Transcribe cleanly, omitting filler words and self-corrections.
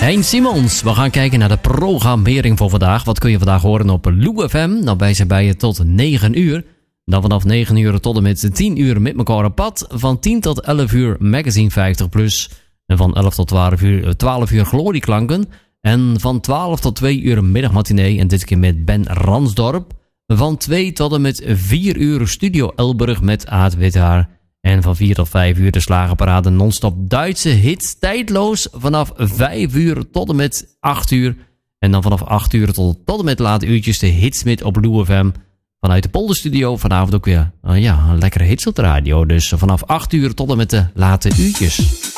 Hein Simons, we gaan kijken naar de programmering voor vandaag. Wat kun je vandaag horen op Lou FM? Nou, wij zijn bij je tot 9 uur. Dan vanaf 9 uur tot en met 10 uur met elkaar op pad. Van 10 tot 11 uur Magazine 50+. En van 11 tot 12 uur Glorieklanken. En van 12 tot 2 uur middagmatinee. En dit keer met Ben Ransdorp. Van 2 tot en met 4 uur Studio Elburg met Aad Withaar. En van 4 tot 5 uur de slagerparade non-stop Duitse hits tijdloos. Vanaf 5 uur tot en met 8 uur. En dan vanaf 8 uur tot en met late uurtjes de hitsmid op Lou FM. Vanuit de polderstudio vanavond ook weer een lekkere hits op de radio. Dus vanaf 8 uur tot en met de late uurtjes.